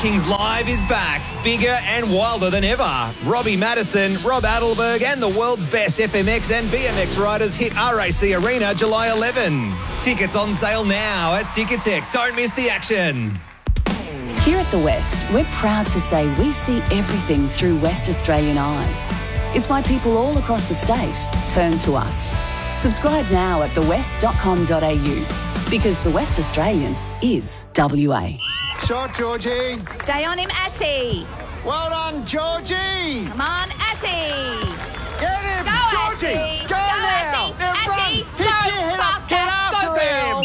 Kings Live is back, bigger and wilder than ever. Robbie Madison, Rob Adelberg and the world's best FMX and BMX riders hit RAC Arena July 11. Tickets on sale now at Ticketek. Don't miss the action. Here at The West, we're proud to say we see everything through West Australian eyes. It's why people all across the state turn to us. Subscribe now at thewest.com.au because The West Australian is WA. Shot, Georgie. Stay on him, Ashy. Well done, Georgie. Come on, Ashy. Get him, Go, Georgie. Ashy. Go now. Ashy. Now Ashy. run. Pick your head up. Get after him.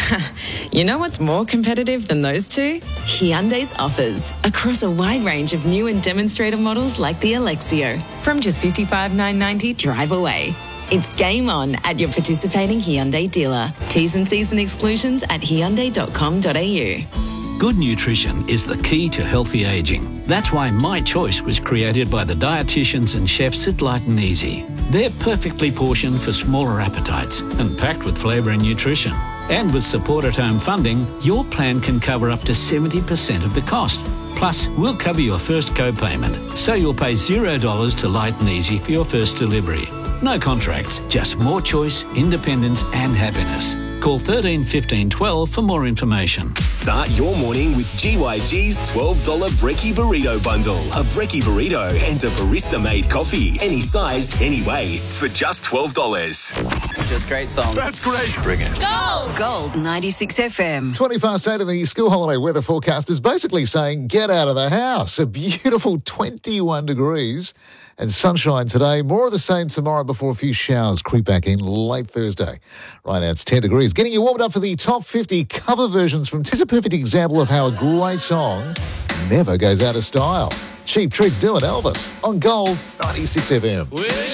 You know what's more competitive than those two? Hyundai's offers across a wide range of new and demonstrator models like the Alexio. From just $55,990 drive away. It's game on at your participating Hyundai dealer. T's and C's and exclusions at hyundai.com.au. Good nutrition is the key to healthy ageing. That's why My Choice was created by the dietitians and chefs at Light and Easy. They're perfectly portioned for smaller appetites and packed with flavour and nutrition. And with support at home funding, your plan can cover up to 70% of the cost. Plus, we'll cover your first co-payment, so you'll pay $0 to Light and Easy for your first delivery. No contracts, just more choice, independence and happiness. Call 13 15 12 for more information. Start your morning with GYG's $12 Brekkie Burrito Bundle. A Brekkie Burrito and a barista-made coffee. Any size, any way, for just $12. Just great songs. That's great. Bring it. Gold 96 FM. 20 past 8 of the school holiday weather forecast is basically saying get out of the house. A beautiful 21 degrees and sunshine today. More of the same tomorrow before a few showers creep back in late Thursday. Right now it's 10 degrees. Getting you warmed up for the top 50 cover versions from Tis a perfect example of how a great song never goes out of style. Cheap Trick, Dylan Elvis on Gold 96 FM.